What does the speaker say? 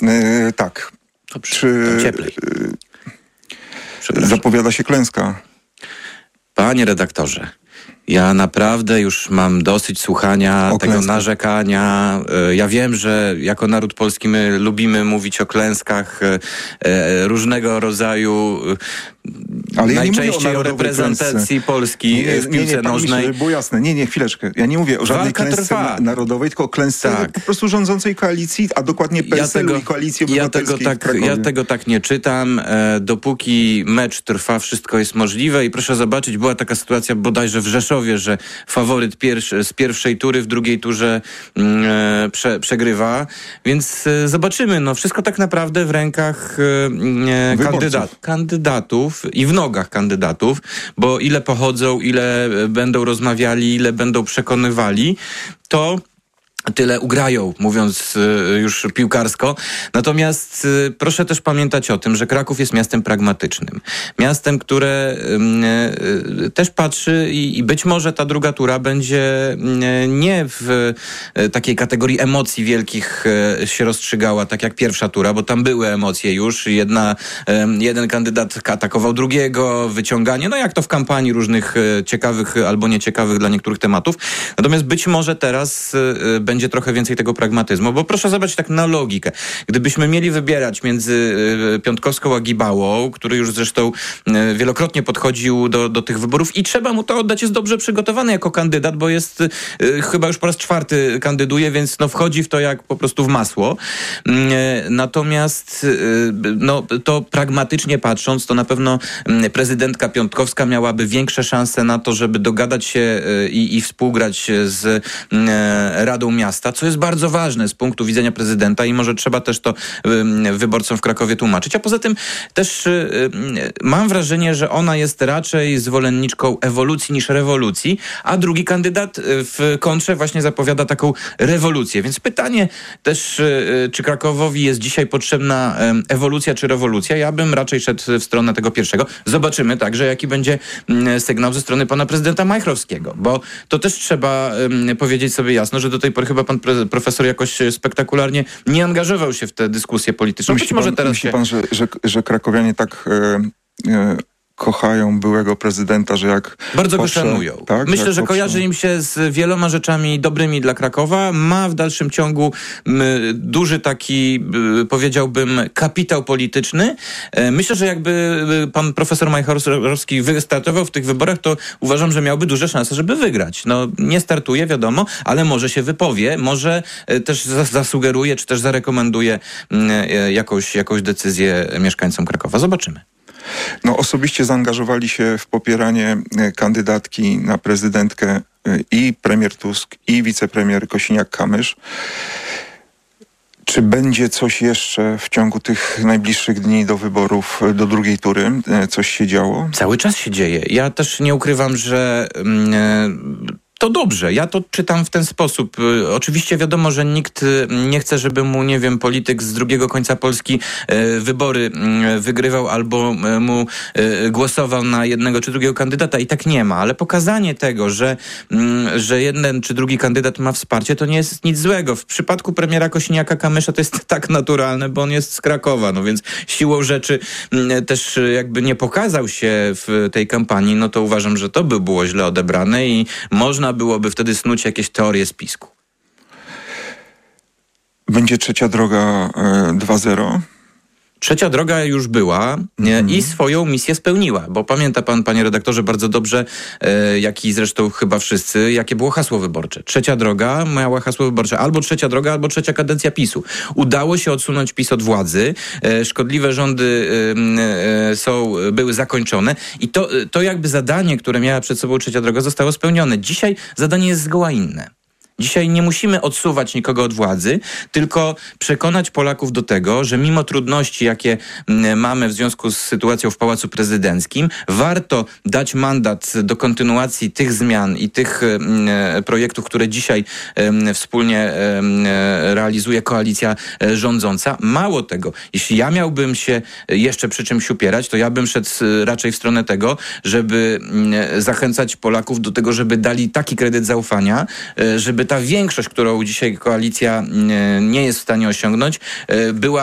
Tak. Dobrze, cieplej. Zapowiada się klęska? Panie redaktorze, ja naprawdę już mam dosyć słuchania tego narzekania. Ja wiem, że jako naród polski my lubimy mówić o klęskach różnego rodzaju, ale najczęściej ja o reprezentacji Polski w piłce nożnej. Było jasne. Nie, chwileczkę. Ja nie mówię o żadnej klęsce narodowej, tylko o klęsce po prostu rządzącej koalicji, a dokładnie PSL-u i Koalicji Obywatelskiej. Ja tego tak nie czytam. Dopóki mecz trwa, wszystko jest możliwe i proszę zobaczyć, była taka sytuacja bodajże w Rzeszowie, że faworyt z pierwszej tury w drugiej turze przegrywa, więc zobaczymy. No, wszystko tak naprawdę w rękach kandydatów i w nogach kandydatów, bo ile pochodzą, ile będą rozmawiali, ile będą przekonywali, to tyle ugrają, mówiąc już piłkarsko. Natomiast proszę też pamiętać o tym, że Kraków jest miastem pragmatycznym. Miastem, które też patrzy i być może ta druga tura będzie nie w takiej kategorii emocji wielkich się rozstrzygała, tak jak pierwsza tura, bo tam były emocje już. Jeden kandydat atakował drugiego, wyciąganie, no jak to w kampanii różnych ciekawych albo nieciekawych dla niektórych tematów. Natomiast być może teraz będzie trochę więcej tego pragmatyzmu, bo proszę zobaczyć tak na logikę. Gdybyśmy mieli wybierać między Piątkowską a Gibałą, który już zresztą wielokrotnie podchodził do tych wyborów i trzeba mu to oddać, jest dobrze przygotowany jako kandydat, bo jest chyba już po raz 4 kandyduje, więc no wchodzi w to jak po prostu w masło. Natomiast to pragmatycznie patrząc, to na pewno prezydentka Piątkowska miałaby większe szanse na to, żeby dogadać się i współgrać z Radą Miasta, co jest bardzo ważne z punktu widzenia prezydenta i może trzeba też to wyborcom w Krakowie tłumaczyć. A poza tym też mam wrażenie, że ona jest raczej zwolenniczką ewolucji niż rewolucji, a drugi kandydat w kontrze właśnie zapowiada taką rewolucję. Więc pytanie też, czy Krakowowi jest dzisiaj potrzebna ewolucja czy rewolucja? Ja bym raczej szedł w stronę tego pierwszego. Zobaczymy także, jaki będzie sygnał ze strony pana prezydenta Majchrowskiego, bo to też trzeba powiedzieć sobie jasno, że do tej pory chyba pan profesor jakoś spektakularnie nie angażował się w tę dyskusję polityczną. Myśli pan, że krakowianie tak kochają byłego prezydenta, że jak bardzo go szanują. Tak? Myślę, że kojarzy im się z wieloma rzeczami dobrymi dla Krakowa. Ma w dalszym ciągu duży taki, powiedziałbym, kapitał polityczny. Myślę, że jakby pan profesor Majchrowski wystartował w tych wyborach, to uważam, że miałby duże szanse, żeby wygrać. No, nie startuje, wiadomo, ale może się wypowie, może też zasugeruje, czy też zarekomenduje jakąś decyzję mieszkańcom Krakowa. Zobaczymy. No, osobiście zaangażowali się w popieranie kandydatki na prezydentkę i premier Tusk, i wicepremier Kosiniak-Kamysz. Czy będzie coś jeszcze w ciągu tych najbliższych dni do wyborów, do drugiej tury? Coś się działo? Cały czas się dzieje. Ja też nie ukrywam, że to dobrze. Ja to czytam w ten sposób. Oczywiście wiadomo, że nikt nie chce, żeby mu, nie wiem, polityk z drugiego końca Polski wybory wygrywał albo mu głosował na jednego czy drugiego kandydata i tak nie ma. Ale pokazanie tego, że jeden czy drugi kandydat ma wsparcie, to nie jest nic złego. W przypadku premiera Kosiniaka-Kamysza to jest tak naturalne, bo on jest z Krakowa. No więc siłą rzeczy też jakby nie pokazał się w tej kampanii, no to uważam, że to by było źle odebrane i można byłoby wtedy snuć jakieś teorie spisku. Będzie trzecia droga 2.0? Trzecia droga już była i swoją misję spełniła, bo pamięta pan, panie redaktorze, bardzo dobrze, jak i zresztą chyba wszyscy, jakie było hasło wyborcze. Trzecia droga miała hasło wyborcze albo trzecia droga, albo trzecia kadencja PiS-u. Udało się odsunąć PiS od władzy, szkodliwe rządy były zakończone i to jakby zadanie, które miała przed sobą trzecia droga, zostało spełnione. Dzisiaj zadanie jest zgoła inne. Dzisiaj nie musimy odsuwać nikogo od władzy, tylko przekonać Polaków do tego, że mimo trudności, jakie mamy w związku z sytuacją w Pałacu Prezydenckim, warto dać mandat do kontynuacji tych zmian i tych projektów, które dzisiaj wspólnie realizuje koalicja rządząca. Mało tego, jeśli ja miałbym się jeszcze przy czymś upierać, to ja bym szedł raczej w stronę tego, żeby zachęcać Polaków do tego, żeby dali taki kredyt zaufania, żeby ta większość, którą dzisiaj koalicja nie jest w stanie osiągnąć, była